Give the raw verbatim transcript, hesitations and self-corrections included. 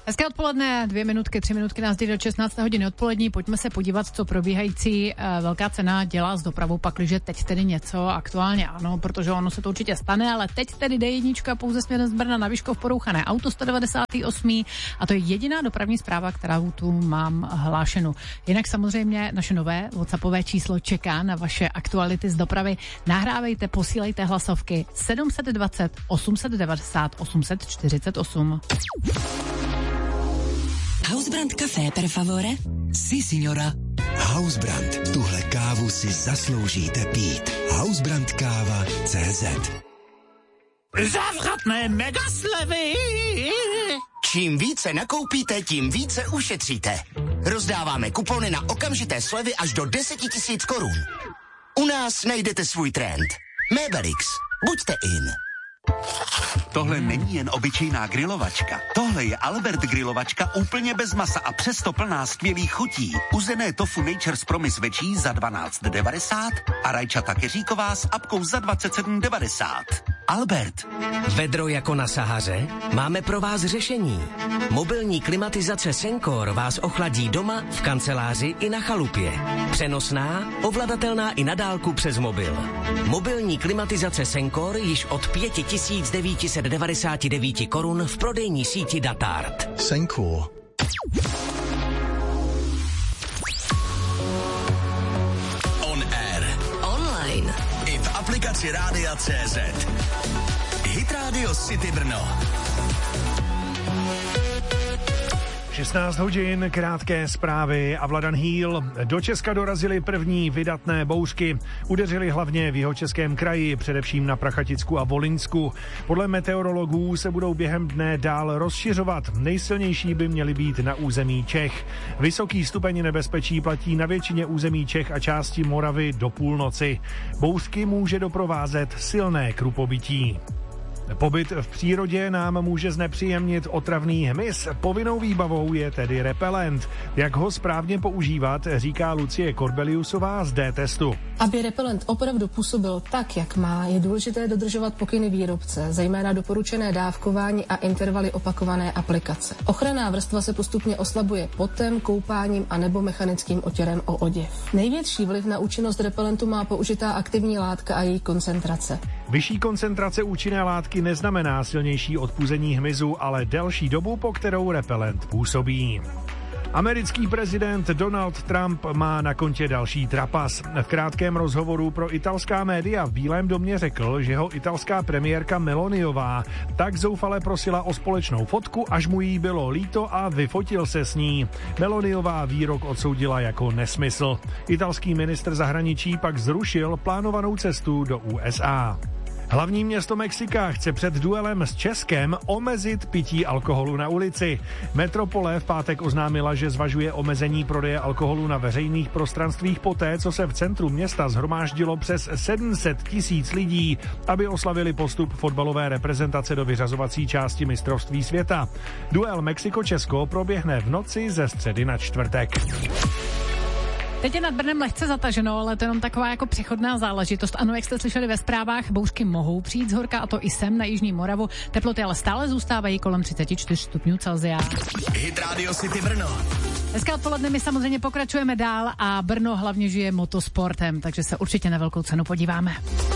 Hezké odpoledne, dvě minutky, tři minutky nás jde do šestnácté hodiny odpolední. Pojďme se podívat, co probíhající uh, velká cena dělá s dopravou, pakliže teď tedy něco aktuálně ano, protože ono se to určitě stane, ale teď tedy D jedna pouze směrem z Brna na Vyškov porouchané auto sto devadesát osm a to je jediná dopravní zpráva, kterou tu mám hlášenu. Jinak samozřejmě naše nové WhatsAppové číslo čeká na vaše aktuality z dopravy. Nahrávejte, posílejte hlasovky sedm set dvacet, osm devadesát, osm set čtyřicet osm. Hausbrand Café per favore? Si, signora. Hausbrand, tuhle kávu si zasloužíte pít. Hausbrandkáva tečka cé zet. Závratné megaslevy! Čím více nakoupíte, tím více ušetříte. Rozdáváme kupony na okamžité slevy až do deset tisíc korun. U nás najdete svůj trend. Mebelix. Buďte in. Tohle není jen obyčejná grilovačka. Tohle je Albert grilovačka úplně bez masa a přesto plná skvělých chutí. Uzené tofu Nature's Promise večí za dvanáct devadesát a rajčata keříková s apkou za dvacet sedm devadesát. Albert. Vedro jako na Sahaře? Máme pro vás řešení. Mobilní klimatizace Sencor vás ochladí doma, v kanceláři i na chalupě. Přenosná, ovladatelná i na dálku přes mobil. Mobilní klimatizace Sencor již od pět tisíc devět set devadesát devět korun v prodejní síti Datart. Sencor. On air. Online. I v aplikaci Rádia tečka cé zet. Hit Radio City Brno. šestnáct hodin, krátké zprávy a Vladan Hýl. Do Česka dorazily první vydatné bouřky. Udeřily hlavně v jihočeském kraji, především na Prachaticku a Volinsku. Podle meteorologů se budou během dne dál rozšiřovat. Nejsilnější by měly být na území Čech. Vysoký stupeň nebezpečí platí na většině území Čech a části Moravy do půlnoci. Bouřky může doprovázet silné krupobytí. Pobyt v přírodě nám může znepříjemnit otravný hmyz. Povinnou výbavou je tedy repelent. Jak ho správně používat, říká Lucie Korbeliusová z D-testu. Aby repelent opravdu působil tak, jak má, je důležité dodržovat pokyny výrobce, zejména doporučené dávkování a intervaly opakované aplikace. Ochranná vrstva se postupně oslabuje potem, koupáním a nebo mechanickým otěrem o oděv. Největší vliv na účinnost repelentu má použitá aktivní látka a její koncentrace. Vyšší koncentrace účinné látky neznamená silnější odpuzení hmyzu, ale delší dobu, po kterou repelent působí. Americký prezident Donald Trump má na kontě další trapas. V krátkém rozhovoru pro italská média v Bílém domě řekl, že ho italská premiérka Meloniová tak zoufale prosila o společnou fotku, až mu jí bylo líto a vyfotil se s ní. Meloniová výrok odsoudila jako nesmysl. Italský ministr zahraničí pak zrušil plánovanou cestu do U S A. Hlavní město Mexika chce před duelem s Českem omezit pití alkoholu na ulici. Metropole v pátek oznámila, že zvažuje omezení prodeje alkoholu na veřejných prostranstvích poté, co se v centru města shromáždilo přes sedm set tisíc lidí, aby oslavili postup fotbalové reprezentace do vyřazovací části mistrovství světa. Duel Mexiko-Česko proběhne v noci ze středy na čtvrtek. Teď je nad Brnem lehce zataženo, ale to je jenom taková jako přechodná záležitost. Ano, jak jste slyšeli ve zprávách, bouřky mohou přijít z horka, a to i sem na jižní Moravu. Teploty ale stále zůstávají kolem třicet čtyři stupňů Celsia. Hit Radio City Brno. Dneska odpoledne my samozřejmě pokračujeme dál a Brno hlavně žije motosportem, takže se určitě na velkou cenu podíváme.